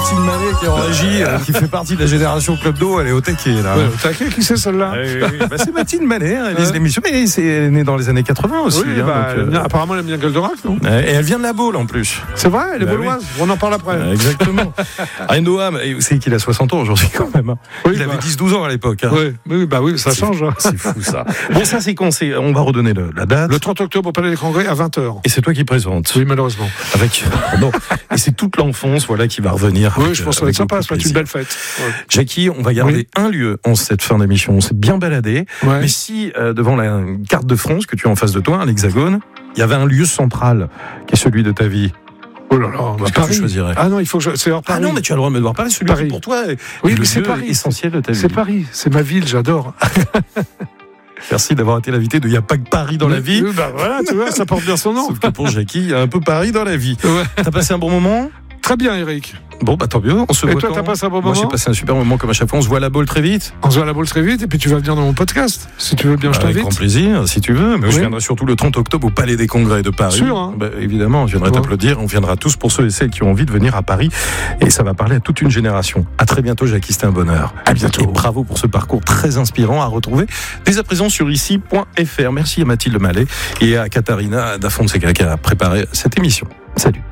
Mathilde Mallet qui est en régie, qui fait partie de la génération Club d'eau, elle est au taquet là. Ouais, au taquet, qui c'est celle-là? Bah, c'est Mathilde Mallet, elle réalise l'émission, mais elle est née dans les années 80 aussi. Oui, apparemment elle aime bien Goldorak, non? Et elle vient de la Baule en plus. C'est vrai, elle est bauloise, oui. On en parle après. Exactement. Noam, vous savez qu'il a 60 ans aujourd'hui quand même. Oui, il avait 10-12 ans à l'époque. Oui, ça change. C'est fou ça. Bon, ça c'est quand on va redonner la date. Le 30 octobre au Palais des Congrès à 20h. Et c'est toi qui présente. Oui, malheureusement. Et c'est toute l'enfance qui va revenir. Oui, je pense que ça va être sympa, ça va être une belle fête. Ouais. Jackie, on va garder un lieu en cette fin d'émission. On s'est bien baladé. Ouais. Mais si, devant la carte de France que tu as en face de toi, l'Hexagone, il y avait un lieu central qui est celui de ta vie. Oh là là, qu'est-ce que tu choisirais? Ah non, il faut que c'est Paris. Ah non, mais tu as le droit de me devoir parler. Celui qui pour toi est mais c'est Paris, essentiel de ta vie. C'est Paris, c'est ma ville, j'adore. Merci d'avoir été l'invité de Il n'y a pas que Paris dans la vie. Voilà, tu vois, ça porte bien son nom. Sauf que pour Jackie, il y a un peu Paris dans la vie. Ouais. T'as passé un bon moment? Très bien, Eric. Bon, tant mieux. On se voit. Et toi, t'as passé un bon moment? Moi, j'ai passé un super moment comme à chaque fois. On se voit à la Baule très vite. On se voit à la Baule très vite et puis tu vas venir dans mon podcast. Si tu veux bien, je t'invite. Avec grand plaisir, si tu veux. Mais je viendrai surtout le 30 octobre au Palais des Congrès de Paris. Sûr, hein. Évidemment, je viendrai t'applaudir. On viendra tous pour ceux et celles qui ont envie de venir à Paris. Et ça va parler à toute une génération. À très bientôt, Jackie. C'était un bonheur. À bientôt. Et bravo pour ce parcours très inspirant à retrouver dès à présent sur ici.fr. Merci à Mathilde Mallet et à Katharina da Fonseca qui a préparé cette émission. Salut.